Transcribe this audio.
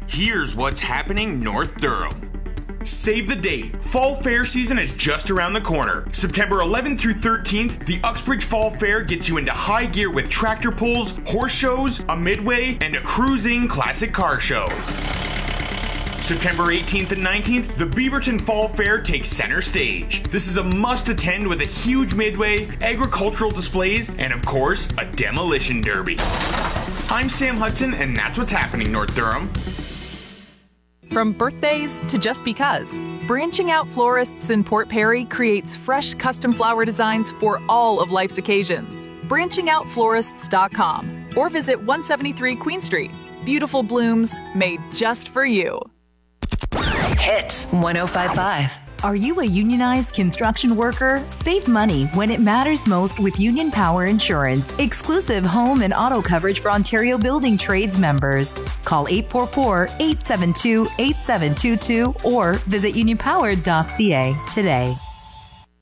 Here's what's happening North Durham. Save the date. Fall Fair season is just around the corner. September 11th through 13th, the Uxbridge Fall Fair gets you into high gear with tractor pulls, horse shows, a midway, and a cruising classic car show. September 18th and 19th, the Beaverton Fall Fair takes center stage. This is a must-attend with a huge midway, agricultural displays, and of course, a demolition derby. I'm Sam Hudson, and that's what's happening North Durham. From birthdays to just because, Branching Out Florists in Port Perry creates fresh custom flower designs for all of life's occasions. BranchingOutFlorists.com or visit 173 Queen Street. Beautiful blooms made just for you. Hits 105.5. Are you a unionized construction worker? Save money when it matters most with Union Power Insurance. Exclusive home and auto coverage for Ontario Building Trades members. Call 844-872-8722 or visit unionpower.ca today.